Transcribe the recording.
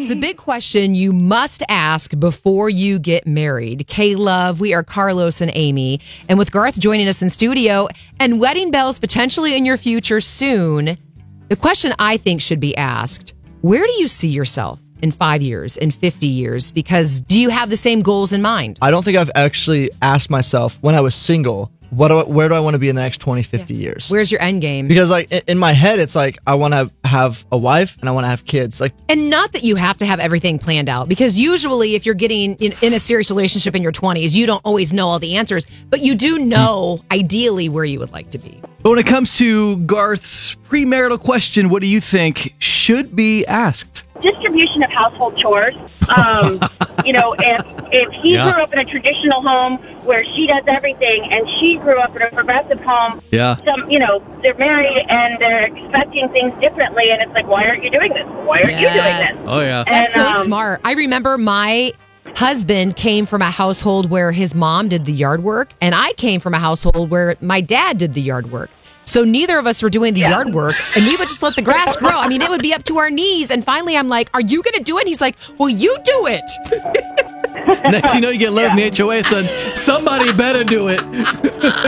the big question you must ask before you get married. K-Love, we are Carlos and Amy. And with Garth joining us in studio and wedding bells potentially in your future soon, the question I think should be asked, where do you see yourself in 5 years, in 50 years? Because do you have the same goals in mind? I don't think I've actually asked myself when I was single, where do I want to be in the next 20, 50 years? Where's your end game? Because like in my head, it's like I want to have a wife and I want to have kids. Like, and not that you have to have everything planned out, because usually if you're getting in a serious relationship in your 20s, you don't always know all the answers, but you do know ideally where you would like to be. But when it comes to Garth's premarital question, what do you think should be asked? Distribution of household chores. If he grew up in a traditional home where she does everything, and she grew up in a progressive home, they're married and they're expecting things differently, and it's like, why aren't you doing this? Why aren't you doing this? Oh yeah, that's so smart. I remember my husband came from a household where his mom did the yard work, and I came from a household where my dad did the yard work. So neither of us were doing the yard work, and we would just let the grass grow. I mean, it would be up to our knees. And finally, I'm like, are you going to do it? And he's like, well, you do it. Next you know, you get love in the HOA, son. Somebody better do it.